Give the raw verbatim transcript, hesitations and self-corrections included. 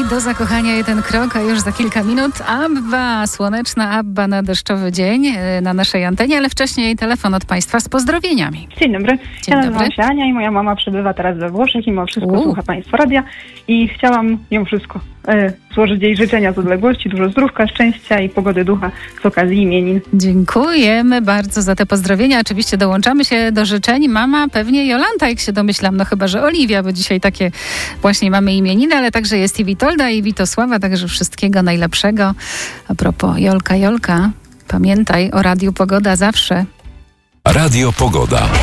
Do zakochania jeden krok, a już za kilka minut Abba, słoneczna Abba na deszczowy dzień na naszej antenie, ale wcześniej telefon od Państwa z pozdrowieniami. Dzień dobry. Dzień ja dobry. nazywam się Ania i moja mama przebywa teraz we Włoszech i mimo wszystko U. słucha Państwa radia i chciałam ją wszystko e, złożyć jej życzenia z odległości, dużo zdrówka, szczęścia i pogody ducha z okazji imienin. Dziękujemy bardzo za te pozdrowienia. Oczywiście dołączamy się do życzeń. Mama pewnie Jolanta, jak się domyślam, no chyba że Oliwia, bo dzisiaj takie właśnie mamy imieniny, ale także jest i Witolda i Witosława, także wszystkiego najlepszego. A propos Jolka, Jolka, pamiętaj o Radiu Pogoda zawsze. Radio Pogoda.